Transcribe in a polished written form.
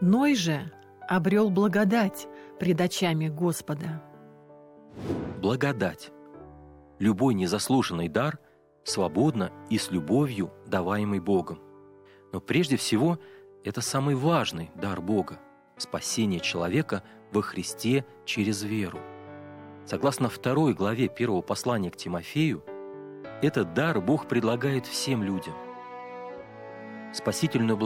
Ной же обрел благодать пред очами Господа. Благодать. Любой незаслуженный дар свободно и с любовью даваемый Богом. Но прежде всего это самый важный дар Бога – спасение человека во Христе через веру. Согласно 2 главе 1 послания к Тимофею, этот дар Бог предлагает всем людям. Спасительную